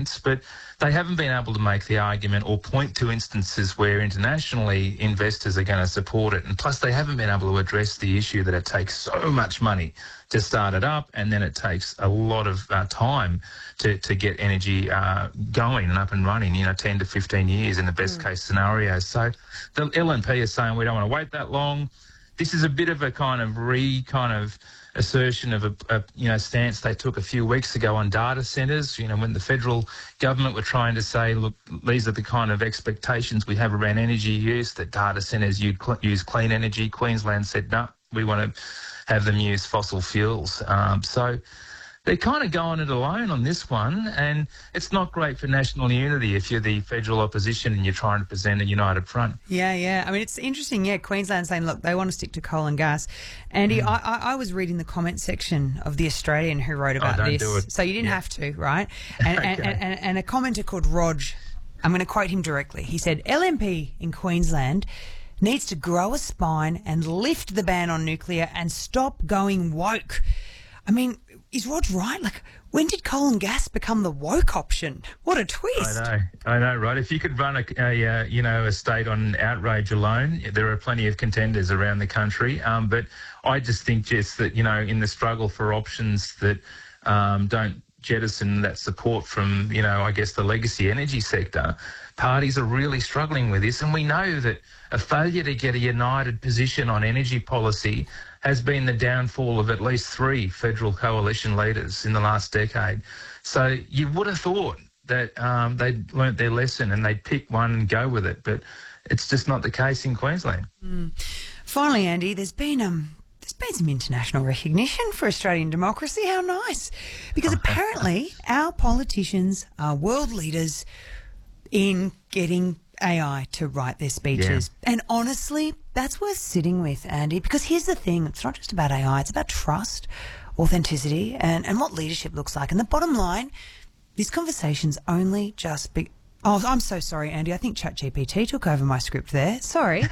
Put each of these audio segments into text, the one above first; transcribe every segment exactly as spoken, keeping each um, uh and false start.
sense, but they haven't been able to make the argument or point to instances where internationally investors are going to support it. And plus, they haven't been able to address the issue that it takes so much money to start it up, and then it takes a lot of uh, time to, to get energy uh, going and up and running, you know, ten to fifteen years in the best mm. case scenario. So the L N P is saying we don't want to wait that long. This is a bit of a kind of re kind of assertion of a, a you know stance they took a few weeks ago on data centres. You know, when the federal government were trying to say, look, these are the kind of expectations we have around energy use, that data centres use clean energy. Queensland said, no, we want to have them use fossil fuels. Um, so they're kind of going it alone on this one, and it's not great for national unity if you're the federal opposition and you're trying to present a united front. Yeah, yeah. I mean, it's interesting, yeah, Queensland saying, look, they want to stick to coal and gas. Andy, mm. I, I was reading the comment section of The Australian who wrote about oh, don't this. Do it. So you didn't yeah. have to, right? And, okay. and, and, and a commenter called Rog, I'm going to quote him directly. He said, L N P in Queensland needs to grow a spine and lift the ban on nuclear and stop going woke. I mean, is Rog right? Like, when did coal and gas become the woke option? What a twist! I know, I know, right? If you could run a, a uh, you know, a state on outrage alone, there are plenty of contenders around the country. Um, but I just think, Jess, that you know, in the struggle for options that um, don't jettison that support from, you know, I guess the legacy energy sector, parties are really struggling with this, and we know that a failure to get a united position on energy policy has been the downfall of at least three federal coalition leaders in the last decade. So you would have thought that um, they'd learnt their lesson and they'd pick one and go with it, but it's just not the case in Queensland. Mm. Finally, Andy, there's been um, there's been some international recognition for Australian democracy. How nice. Because apparently our politicians are world leaders in getting A I to write their speeches. Yeah. And honestly, that's worth sitting with, Andy, because here's the thing. It's not just about A I. It's about trust, authenticity, and, and what leadership looks like. And the bottom line, this conversation's only just... Be- oh, I'm so sorry, Andy. I think ChatGPT took over my script there. Sorry.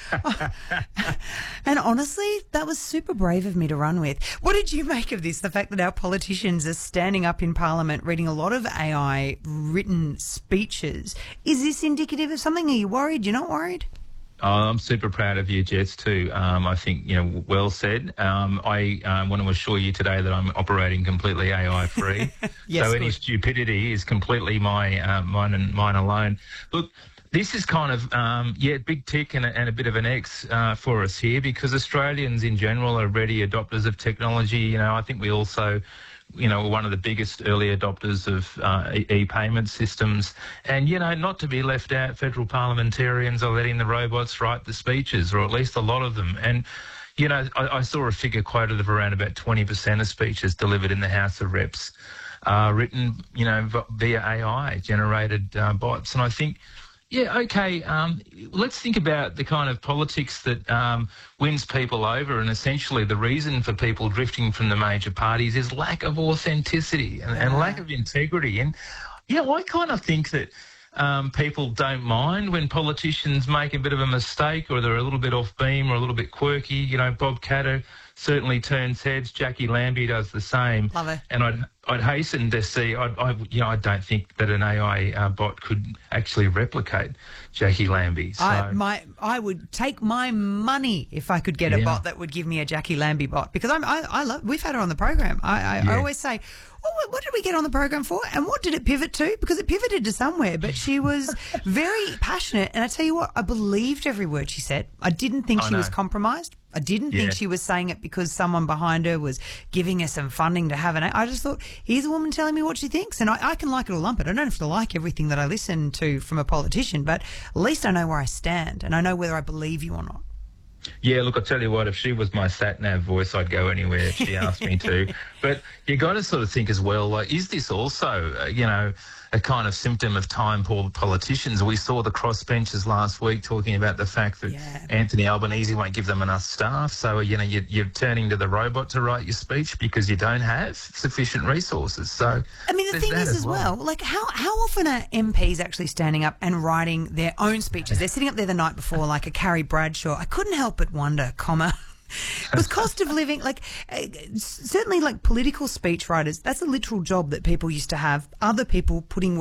And honestly, that was super brave of me to run with. What did you make of this, the fact that our politicians are standing up in Parliament reading a lot of A I-written speeches? Is this indicative of something? Are you worried? You're not worried? Oh, I'm super proud of you, Jess, too. Um, I think, you know, well said. Um, I uh, want to assure you today that I'm operating completely A I-free. Yes, so good. Any stupidity is completely my uh, mine and mine alone. Look, this is kind of, um, yeah, big tick and a, and a bit of an X uh, for us here, because Australians in general are ready adopters of technology. You know, I think we also... you know, one of the biggest early adopters of uh, e-payment systems. And, you know, not to be left out, federal parliamentarians are letting the robots write the speeches, or at least a lot of them. And, you know, I, I saw a figure quoted of around about twenty percent of speeches delivered in the House of Reps uh, written, you know, via A I-generated uh, bots. And I think... Yeah, okay, um, let's think about the kind of politics that um, wins people over, and essentially the reason for people drifting from the major parties is lack of authenticity and, and lack of integrity. And, yeah, I kind of think that um, people don't mind when politicians make a bit of a mistake, or they're a little bit off beam or a little bit quirky. You know, Bob Katter certainly turns heads. Jackie Lambie does the same. Love it. And I'd I'd hasten to see. I, I you know I don't think that an A I uh, bot could actually replicate Jackie Lambie. So. I my I would take my money if I could get a yeah. bot that would give me a Jackie Lambie bot, because I'm I, I love. We've had her on the program. I I, yeah. I always say, well, what, what did we get on the program for, and what did it pivot to? Because it pivoted to somewhere, but she was very passionate, and I tell you what, I believed every word she said. I didn't think I she know. was compromised. I didn't Yeah. think she was saying it because someone behind her was giving her some funding to have an... I just thought, here's a woman telling me what she thinks, and I, I can like it or lump it. I don't have to like everything that I listen to from a politician, but at least I know where I stand, and I know whether I believe you or not. Yeah, look, I'll tell you what, if she was my sat-nav voice, I'd go anywhere if she asked me to. But you got to sort of think as well, like, is this also, uh, you know, a kind of symptom of time-poor politicians? We saw the crossbenchers last week talking about the fact that Yeah. Anthony Albanese won't give them enough staff. So, you know, you're, you're turning to the robot to write your speech because you don't have sufficient resources. So, I mean, the there's thing that is as well, like how, how often are M Ps actually standing up and writing their own speeches? They're sitting up there the night before like a Carrie Bradshaw. I couldn't help but wonder, comma, with cost of living, like uh, certainly like political speech writers, that's a literal job that people used to have. Other people putting